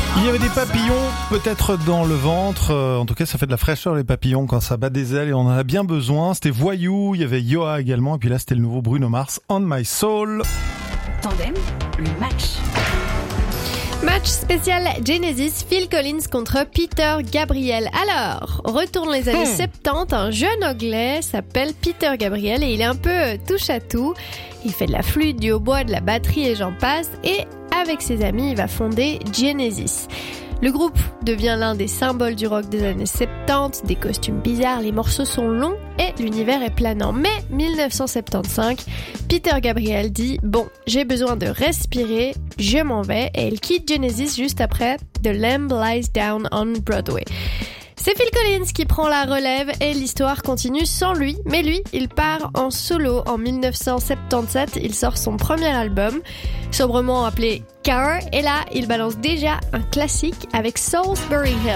Il y avait des papillons, peut-être dans le ventre. En tout cas, ça fait de la fraîcheur, les papillons, quand ça bat des ailes, et on en a bien besoin. C'était Voyou, il y avait Yoa également, et puis là, c'était le nouveau Bruno Mars, On My Soul. Tandem, le match. Match spécial Genesis, Phil Collins contre Peter Gabriel. Alors, retourne les années 70, un jeune anglais s'appelle Peter Gabriel et il est un peu touche à tout. Il fait de la flûte, du hautbois, de la batterie et j'en passe. Et avec ses amis, il va fonder Genesis. Le groupe devient l'un des symboles du rock des années 70, des costumes bizarres, les morceaux sont longs et l'univers est planant. Mais 1975, Peter Gabriel dit « Bon, j'ai besoin de respirer, je m'en vais » et il quitte Genesis juste après The Lamb Lies Down on Broadway. C'est Phil Collins qui prend la relève et l'histoire continue sans lui. Mais lui, il part en solo en 1977. Il sort son premier album, sobrement appelé Car. Et là, il balance déjà un classique avec Salisbury Hill.